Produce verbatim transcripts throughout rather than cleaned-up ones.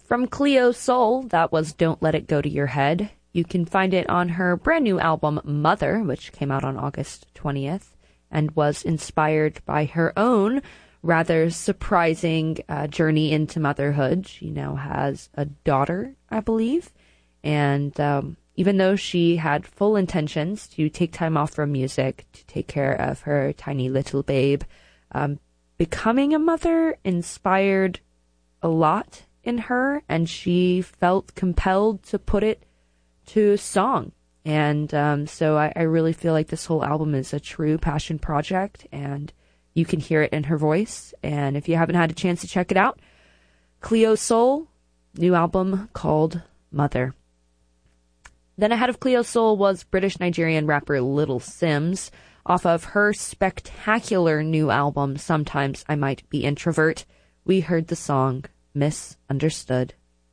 From Cleo Sol, that was Don't Let It Go to Your Head. You can find it on her brand new album, Mother, which came out on August twentieth, and was inspired by her own rather surprising uh, journey into motherhood. She now has a daughter, I believe, and um, even though she had full intentions to take time off from music to take care of her tiny little babe, um, becoming a mother inspired a lot in her, and she felt compelled to put it to song. And um, so I, I really feel like this whole album is a true passion project, and you can hear it in her voice. And if you haven't had a chance to check it out, Cleo Sol, new album called Mother. Then ahead of Cleo Sol was British-Nigerian rapper Little Simz, off of her spectacular new album, Sometimes I Might Be Introvert. We heard the song Misunderstood.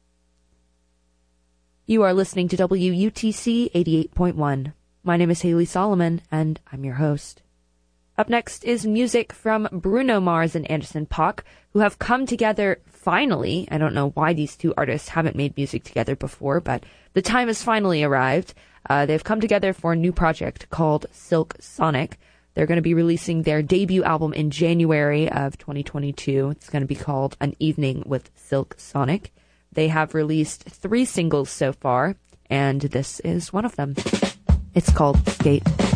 You are listening to W U T C eighty-eight point one. My name is Haley Solomon, and I'm your host. Up next is music from Bruno Mars and Anderson .Paak, who have come together finally. I don't know why these two artists haven't made music together before, but the time has finally arrived. Uh, they've come together for a new project called Silk Sonic. They're going to be releasing their debut album in January of twenty twenty-two. It's going to be called An Evening with Silk Sonic. They have released three singles so far, and this is one of them. It's called Skate.